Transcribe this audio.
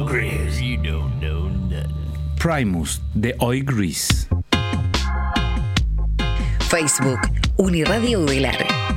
Gris, you don't know nothing. Primus de Oi Gris. Facebook, Uniradio Udela.